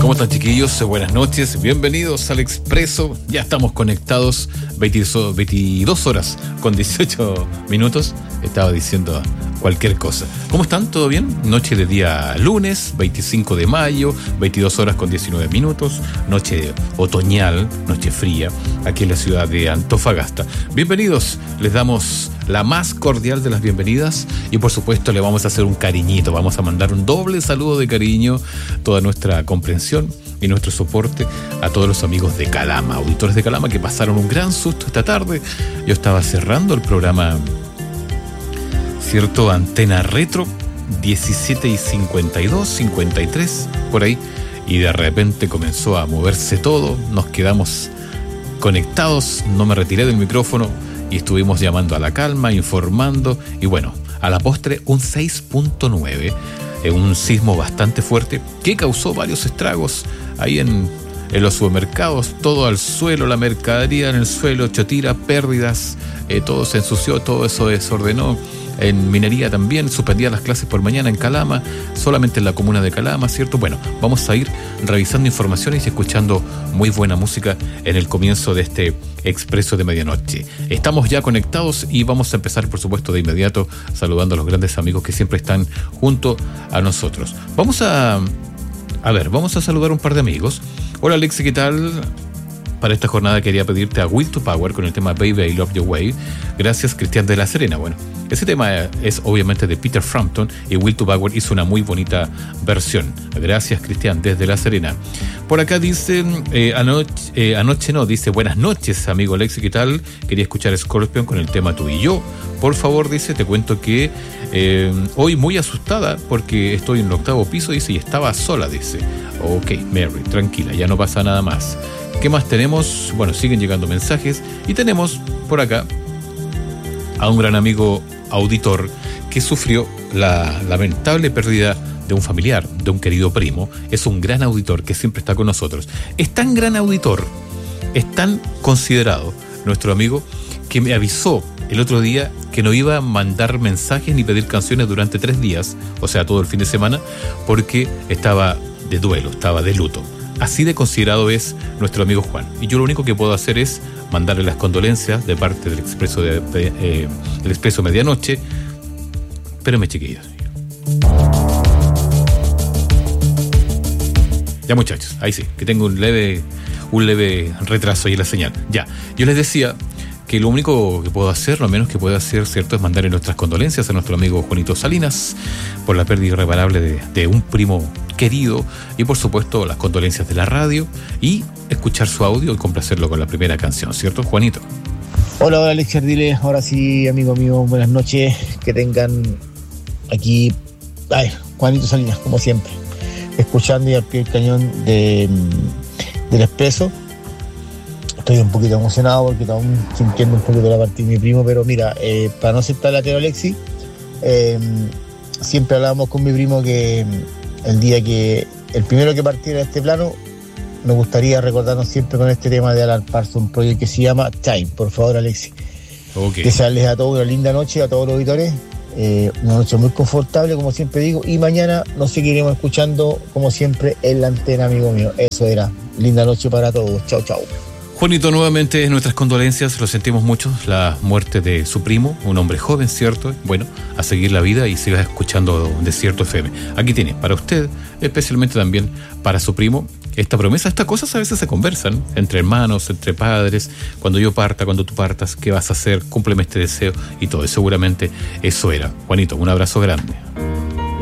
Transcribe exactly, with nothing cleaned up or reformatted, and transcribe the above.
¿Cómo están, chiquillos? Buenas noches, bienvenidos al Expreso. Ya estamos conectados, veintidós horas con dieciocho minutos. Estaba diciendo cualquier cosa. ¿Cómo están? ¿Todo bien? Noche de día lunes, veinticinco de mayo, veintidós horas con diecinueve minutos. Noche otoñal, noche fría, aquí en la ciudad de Antofagasta. Bienvenidos, les damos la más cordial de las bienvenidas y por supuesto le vamos a hacer un cariñito, vamos a mandar un doble saludo de cariño, toda nuestra comprensión y nuestro soporte a todos los amigos de Calama, auditores de Calama que pasaron un gran susto esta tarde. Yo estaba cerrando el programa, cierto, Antena Retro, diecisiete y cincuenta y dos, cincuenta y tres, por ahí, y de repente comenzó a moverse todo, nos quedamos conectados, no me retiré del micrófono y estuvimos llamando a la calma, informando, y bueno, a la postre un seis punto nueve, eh, un sismo bastante fuerte que causó varios estragos ahí en, en los supermercados, todo al suelo, la mercadería en el suelo, chotira, pérdidas, eh, todo se ensució, todo eso desordenó. En minería también, suspendían las clases por mañana en Calama, solamente en la comuna de Calama, ¿cierto? Bueno, vamos a ir revisando informaciones y escuchando muy buena música en el comienzo de este Expreso de Medianoche. Estamos ya conectados y vamos a empezar, por supuesto, de inmediato saludando a los grandes amigos que siempre están junto a nosotros. Vamos a... A ver, vamos a saludar un par de amigos. Hola, Alexi, ¿qué tal? Para esta jornada quería pedirte a Will to Power con el tema Baby I Love Your Way. Gracias, Cristian de la Serena. Bueno, ese tema es obviamente de Peter Frampton y Will to Power hizo una muy bonita versión. Gracias, Cristian desde la Serena. Por acá dice, eh, anoche, eh, anoche no, dice buenas noches, amigo Alexi, ¿qué tal? Quería escuchar Scorpion con el tema Tú y Yo. Por favor, dice, te cuento que eh, hoy muy asustada porque estoy en el octavo piso, dice, y estaba sola, dice. Ok, Mary, tranquila, ya no pasa nada más. ¿Qué más tenemos? Bueno, siguen llegando mensajes y tenemos por acá a un gran amigo auditor que sufrió la lamentable pérdida de un familiar, de un querido primo. Es un gran auditor que siempre está con nosotros. Es tan gran auditor, es tan considerado nuestro amigo que me avisó el otro día que no iba a mandar mensajes ni pedir canciones durante tres días, o sea, todo el fin de semana, porque estaba de duelo, estaba de luto. Así de considerado es nuestro amigo Juan. Y yo lo único que puedo hacer es mandarle las condolencias de parte del Expreso de, de eh, del Expreso Medianoche. Espérenme, chiquillos. Ya, muchachos, ahí sí, que tengo un leve, un leve retraso ahí en la señal. Ya, yo les decía que lo único que puedo hacer, lo menos que puedo hacer, ¿cierto?, es mandarle nuestras condolencias a nuestro amigo Juanito Salinas por la pérdida irreparable de, de un primo querido y, por supuesto, las condolencias de la radio y escuchar su audio y complacerlo con la primera canción, ¿cierto, Juanito? Hola, hola, Alex Ardiles. Ahora sí, amigo mío, buenas noches. Que tengan aquí, ay, Juanito Salinas, como siempre, escuchando y al pie del cañón de, del Expreso. Estoy un poquito emocionado porque estamos sintiendo un poquito la parte de mi primo, pero mira, eh, para no aceptar la tela, Alexi, eh, siempre hablábamos con mi primo que el día que el primero que partiera de este plano, nos gustaría recordarnos siempre con este tema de Alan Parsons, un proyecto que se llama Time. Por favor, Alexi. Okay. Desearles a todos una linda noche, a todos los auditores, eh, una noche muy confortable, como siempre digo, y mañana nos seguiremos escuchando, como siempre, en la antena, amigo mío. Eso era. Linda noche para todos. Chao, chao. Juanito, nuevamente nuestras condolencias, lo sentimos mucho, la muerte de su primo, un hombre joven, ¿cierto? Bueno, a seguir la vida y siga escuchando Desierto F M. Aquí tiene, para usted, especialmente también para su primo, esta promesa. Estas cosas a veces se conversan entre hermanos, entre padres. Cuando yo parta, cuando tú partas, ¿qué vas a hacer? Cúmpleme este deseo y todo. Y seguramente eso era. Juanito, un abrazo grande.